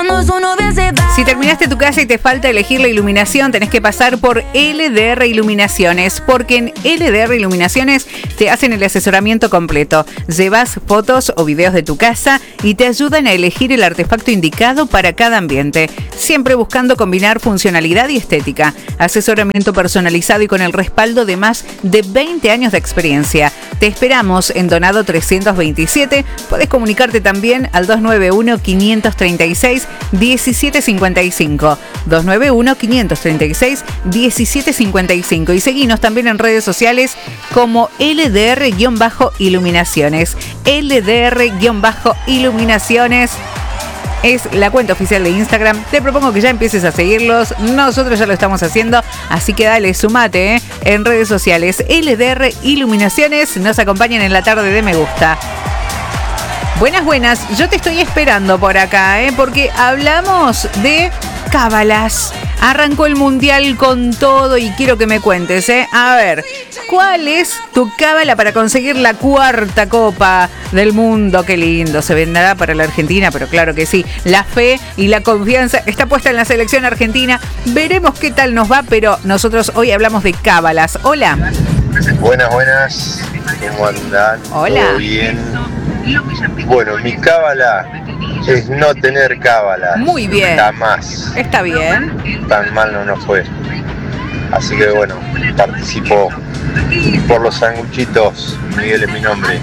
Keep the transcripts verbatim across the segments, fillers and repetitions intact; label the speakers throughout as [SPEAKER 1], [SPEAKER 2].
[SPEAKER 1] Si terminaste tu casa y te falta elegir la iluminación, tenés que pasar por L D R Iluminaciones, porque en L D R Iluminaciones te hacen el asesoramiento completo. Llevas fotos o videos de tu casa y te ayudan a elegir el artefacto indicado para cada ambiente, siempre buscando combinar funcionalidad y estética. Asesoramiento personalizado y con el respaldo de más de veinte años de experiencia. Te esperamos en Donado trescientos veintisiete. Podés comunicarte también al dos nueve uno, quinientos treinta y seis, diecisiete cincuenta y cinco. dos nueve uno, quinientos treinta y seis, diecisiete cincuenta y cinco. Y seguinos también en redes sociales como L D R-Iluminaciones. L D R-Iluminaciones es la cuenta oficial de Instagram. Te propongo que ya empieces a seguirlos. Nosotros ya lo estamos haciendo, así que dale, sumate ¿eh? en redes sociales. L D R Iluminaciones nos acompañan en la tarde de Me Gusta. Buenas, buenas. Yo te estoy esperando por acá, ¿eh? porque hablamos de cábalas. Arrancó el Mundial con todo y quiero que me cuentes, ¿eh? A ver, ¿cuál es tu cábala para conseguir la cuarta Copa del Mundo? Qué lindo, se vendrá para la Argentina, pero claro que sí. La fe y la confianza está puesta en la selección argentina. Veremos qué tal nos va, pero nosotros hoy hablamos de cábalas. Hola.
[SPEAKER 2] Buenas, buenas. ¿Cómo andan?
[SPEAKER 1] Hola.
[SPEAKER 2] ¿Todo bien? Bueno, mi cábala es no tener cábala.
[SPEAKER 1] Muy bien.
[SPEAKER 2] Jamás.
[SPEAKER 1] Está bien.
[SPEAKER 2] Tan mal no nos fue. Así que bueno, participo por los sanguchitos. Miguel es mi nombre.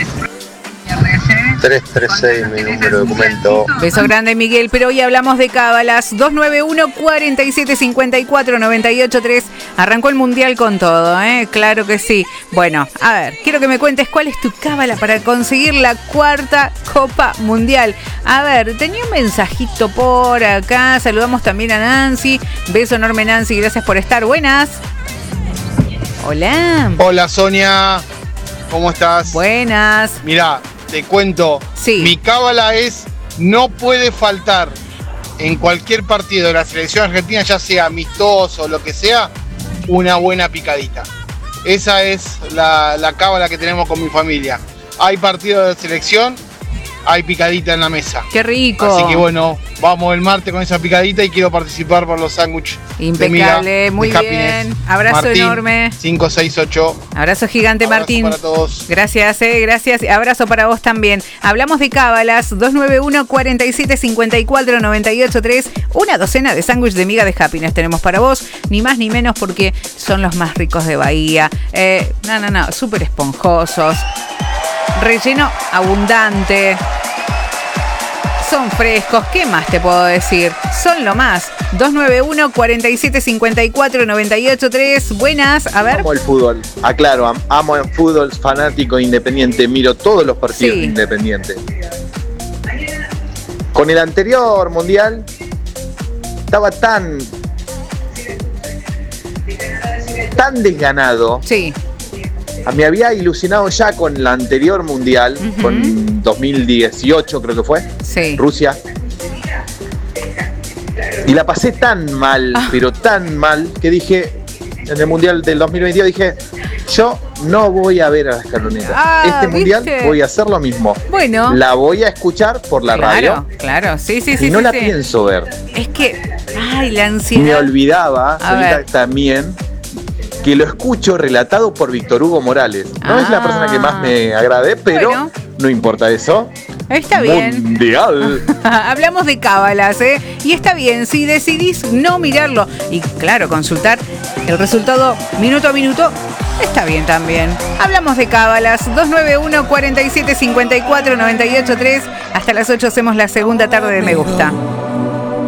[SPEAKER 2] tres tres seis mi número de documento.
[SPEAKER 1] Beso grande, Miguel, pero hoy hablamos de cábalas. dos nueve uno, cuatro siete cinco cuatro, nueve ocho tres. Arrancó el Mundial con todo, ¿eh? Claro que sí. Bueno, a ver, quiero que me cuentes cuál es tu cábala para conseguir la cuarta Copa Mundial. A ver, tenía un mensajito por acá. Saludamos también a Nancy. Beso enorme, Nancy, gracias por estar. Buenas. Hola.
[SPEAKER 3] Hola, Sonia. ¿Cómo estás?
[SPEAKER 1] Buenas.
[SPEAKER 3] Mirá, te cuento,
[SPEAKER 1] sí.
[SPEAKER 3] Mi cábala es, no puede faltar en cualquier partido de la selección argentina, ya sea amistoso o lo que sea, una buena picadita. Esa es la, la cábala que tenemos con mi familia. Hay partido de selección, hay picadita en la mesa.
[SPEAKER 1] ¡Qué rico!
[SPEAKER 3] Así que bueno, vamos el martes con esa picadita y quiero participar por los sándwiches.
[SPEAKER 1] Impecable,
[SPEAKER 3] de
[SPEAKER 1] muy
[SPEAKER 3] de
[SPEAKER 1] bien. Abrazo
[SPEAKER 3] Martín,
[SPEAKER 1] enorme.
[SPEAKER 3] cinco seis ocho.
[SPEAKER 1] Abrazo gigante,
[SPEAKER 3] Abrazo
[SPEAKER 1] Martín.
[SPEAKER 3] para todos.
[SPEAKER 1] Gracias, eh, gracias. Abrazo para vos también. Hablamos de cábalas. dos nueve uno, cuatro siete cinco cuatro, nueve ocho tres. Una docena de sándwiches de miga de Happiness tenemos para vos. Ni más ni menos porque son los más ricos de Bahía. Eh, no, no, no. Súper esponjosos. Relleno abundante. Son frescos, ¿qué más te puedo decir? Son lo más. dos nueve uno, cuatro siete cinco cuatro, nueve ocho tres. Buenas, a ver.
[SPEAKER 4] Amo el fútbol, aclaro, am- amo el fútbol, fanático Independiente, miro todos los partidos
[SPEAKER 1] Sí.
[SPEAKER 4] de Independiente. Con el anterior Mundial, estaba tan, tan desganado.
[SPEAKER 1] Sí.
[SPEAKER 4] Me había ilusionado ya con el anterior Mundial,
[SPEAKER 1] Uh-huh.
[SPEAKER 4] con dos mil dieciocho creo que fue,
[SPEAKER 1] Sí.
[SPEAKER 4] Rusia. Y la pasé tan mal,
[SPEAKER 1] Ah.
[SPEAKER 4] pero tan mal, que dije, en el Mundial del dos mil veintidós dije, yo no voy a ver a la escaloneta.
[SPEAKER 1] Ah,
[SPEAKER 4] este Mundial
[SPEAKER 1] ¿viste?
[SPEAKER 4] voy a hacer lo mismo.
[SPEAKER 1] Bueno.
[SPEAKER 4] La voy a escuchar por la
[SPEAKER 1] claro,
[SPEAKER 4] radio.
[SPEAKER 1] Claro, sí, sí, sí.
[SPEAKER 4] Y no
[SPEAKER 1] sí,
[SPEAKER 4] la
[SPEAKER 1] sí.
[SPEAKER 4] pienso ver.
[SPEAKER 1] Es que, ay, la
[SPEAKER 4] Me
[SPEAKER 1] ansiedad.
[SPEAKER 4] olvidaba,
[SPEAKER 1] A
[SPEAKER 4] ahorita
[SPEAKER 1] ver.
[SPEAKER 4] también, que lo escucho relatado por Víctor Hugo Morales. No
[SPEAKER 1] Ah.
[SPEAKER 4] es la persona que más me agrade, pero
[SPEAKER 1] Bueno.
[SPEAKER 4] no importa eso.
[SPEAKER 1] Está bien.
[SPEAKER 4] Mundial.
[SPEAKER 1] Hablamos de cábalas, ¿eh? Y está bien, si decidís no mirarlo y, claro, consultar el resultado minuto a minuto, está bien también. Hablamos de cábalas. dos nueve uno, cuatro siete cinco cuatro, nueve ocho tres. Hasta las ocho hacemos la segunda tarde de Me Gusta.